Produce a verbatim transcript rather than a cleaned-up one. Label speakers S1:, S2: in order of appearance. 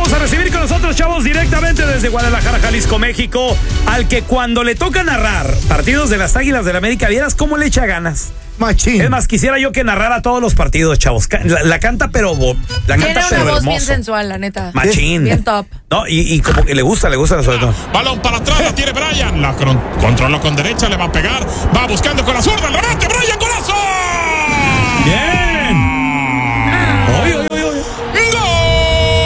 S1: Vamos a recibir con nosotros, chavos, directamente desde Guadalajara, Jalisco, México, al que cuando le toca narrar partidos de las Águilas del América, vieras cómo le echa ganas.
S2: Machín.
S1: Es más, quisiera yo que narrara todos los partidos, chavos. La, la canta, pero la
S3: Tiene
S1: canta,
S3: una
S1: pero
S3: voz
S1: hermoso.
S3: bien sensual, la neta.
S1: Machín.
S3: Bien top.
S1: No, y, y como que le gusta, le gusta sobre todo.
S4: Balón para atrás, la tiene Brian. La controló con derecha, le va a pegar. Va buscando con la zurda, el remate, Brian, golazo.